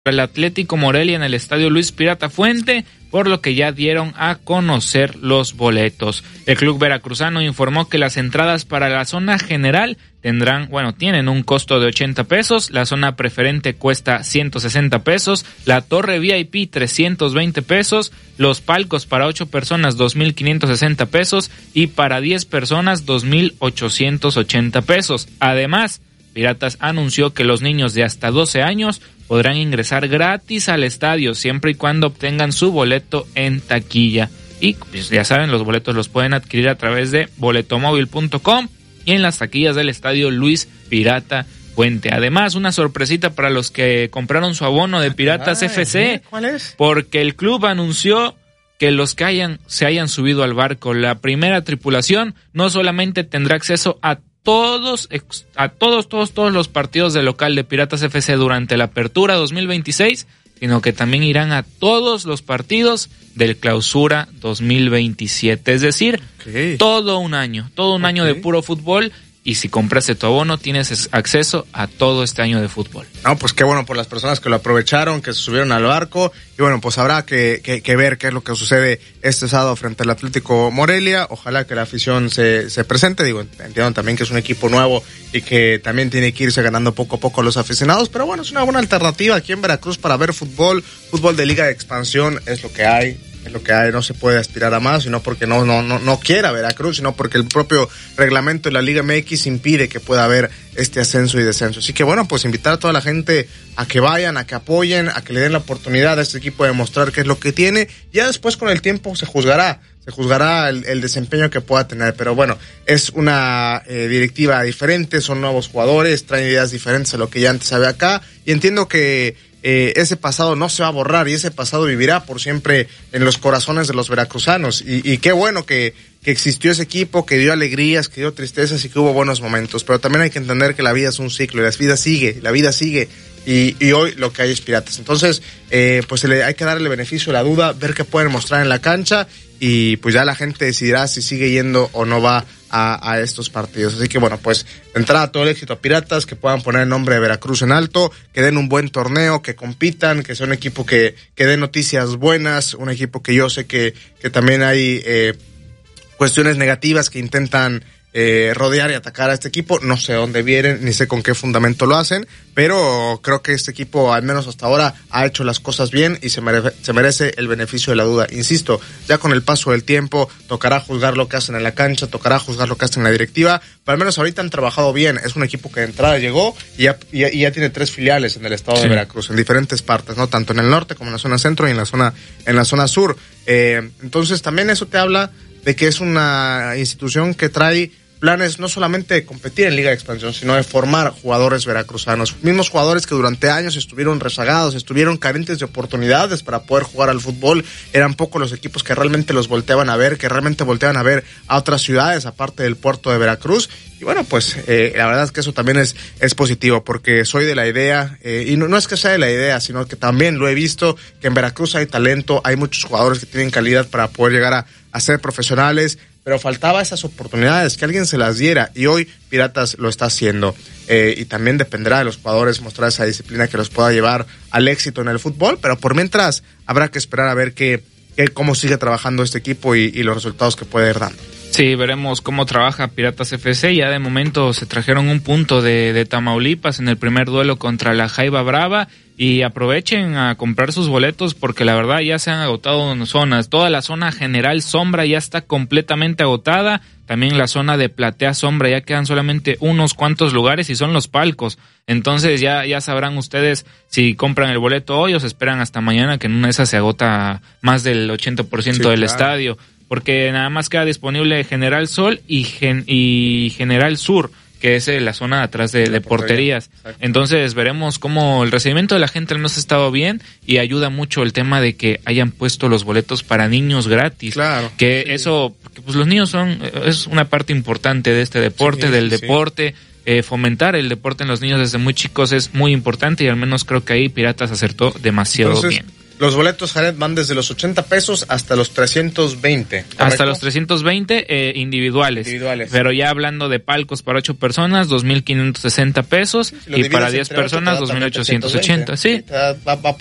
el Atlético Morelia en el Estadio Luis Pirata Fuente, por lo que ya dieron a conocer los boletos. El club veracruzano informó que las entradas para la zona general tienen un costo de 80 pesos, la zona preferente cuesta 160 pesos, la torre VIP 320 pesos, los palcos para 8 personas 2,560 pesos y para 10 personas 2,880 pesos. Además, Piratas anunció que los niños de hasta 12 años podrán ingresar gratis al estadio siempre y cuando obtengan su boleto en taquilla. Y pues ya saben, los boletos los pueden adquirir a través de boletomóvil.com y en las taquillas del Estadio Luis Pirata Fuente. Además, una sorpresita para los que compraron su abono de Piratas FC. ¿Cuál es? Porque el club anunció que los que se hayan subido al barco, la primera tripulación, no solamente tendrá acceso a todos los partidos de local de Piratas FC durante la apertura 2026, sino que también irán a todos los partidos del clausura 2027, es decir, todo un año de puro fútbol. Y si compraste tu abono, tienes acceso a todo este año de fútbol. No, pues qué bueno por las personas que lo aprovecharon, que se subieron al barco. Y bueno, pues habrá que ver qué es lo que sucede este sábado frente al Atlético Morelia. Ojalá que la afición se presente. Entiendo también que es un equipo nuevo y que también tiene que irse ganando poco a poco a los aficionados. Pero bueno, es una buena alternativa aquí en Veracruz para ver fútbol. Fútbol de Liga de Expansión es lo que hay. No se puede aspirar a más, sino porque no quiera Veracruz, sino porque el propio reglamento de la Liga MX impide que pueda haber este ascenso y descenso. Así que bueno, pues invitar a toda la gente a que vayan, a que apoyen, a que le den la oportunidad a este equipo de demostrar qué es lo que tiene. Ya después con el tiempo se juzgará el desempeño que pueda tener, pero bueno, es una directiva diferente, son nuevos jugadores, traen ideas diferentes a lo que ya antes había acá, y entiendo que ese pasado no se va a borrar y ese pasado vivirá por siempre en los corazones de los veracruzanos, y qué bueno que existió ese equipo, que dio alegrías, que dio tristezas y que hubo buenos momentos, pero también hay que entender que la vida es un ciclo y la vida sigue. Y hoy lo que hay es Piratas. Entonces, pues hay que darle beneficio a la duda, ver qué pueden mostrar en la cancha, y pues ya la gente decidirá si sigue yendo o no va a estos partidos. Así que bueno, pues de entrada todo el éxito a Piratas, que puedan poner el nombre de Veracruz en alto, que den un buen torneo, que compitan, que sea un equipo que dé noticias buenas, un equipo que yo sé que también hay cuestiones negativas que intentan rodear y atacar a este equipo. No sé dónde vienen, ni sé con qué fundamento lo hacen, pero creo que este equipo, al menos hasta ahora, ha hecho las cosas bien y se merece el beneficio de la duda. Insisto, ya con el paso del tiempo tocará juzgar lo que hacen en la cancha, tocará juzgar lo que hacen en la directiva, pero al menos ahorita han trabajado bien. Es un equipo que de entrada llegó y ya tiene 3 filiales en el estado de Veracruz, en diferentes partes, no tanto en el norte como en la zona centro y en la zona sur. Entonces también eso te habla de que es una institución que trae planes no solamente de competir en Liga de Expansión, sino de formar jugadores veracruzanos, mismos jugadores que durante años estuvieron rezagados, estuvieron carentes de oportunidades para poder jugar al fútbol. Eran pocos los equipos que realmente los volteaban a ver, a otras ciudades aparte del puerto de Veracruz. Y bueno, pues la verdad es que eso también es positivo, porque soy de la idea, y no es que sea de la idea, sino que también lo he visto, que en Veracruz hay talento, hay muchos jugadores que tienen calidad para poder llegar a ser profesionales, pero faltaba esas oportunidades, que alguien se las diera, y hoy Piratas lo está haciendo. Y también dependerá de los jugadores mostrar esa disciplina que los pueda llevar al éxito en el fútbol, pero por mientras habrá que esperar a ver cómo sigue trabajando este equipo y los resultados que puede ir dando. Sí, veremos cómo trabaja Piratas FC. Ya de momento se trajeron un punto de Tamaulipas en el primer duelo contra la Jaiba Brava, y aprovechen a comprar sus boletos porque la verdad ya se han agotado en zonas. Toda la zona general sombra ya está completamente agotada. También la zona de platea sombra ya quedan solamente unos cuantos lugares y son los palcos. Entonces ya sabrán ustedes si compran el boleto hoy o se esperan hasta mañana, que en una de esas se agota más del 80% del estadio. Porque nada más queda disponible General Sol y General Sur, que es la zona de atrás de porterías. Exacto. Entonces veremos cómo el recibimiento de la gente al menos ha estado bien, y ayuda mucho el tema de que hayan puesto los boletos para niños gratis. Claro. Que sí. Eso, pues los niños es una parte importante de este deporte, deporte. Fomentar el deporte en los niños desde muy chicos es muy importante, y al menos creo que ahí Piratas acertó demasiado bien. Los boletos, Jared, van desde los 80 pesos hasta los 320. ¿correcto? Hasta los 320 individuales. Pero ya hablando de palcos para 8 personas, 2,560 pesos. Y para 10 personas, 2,880. Sí. Va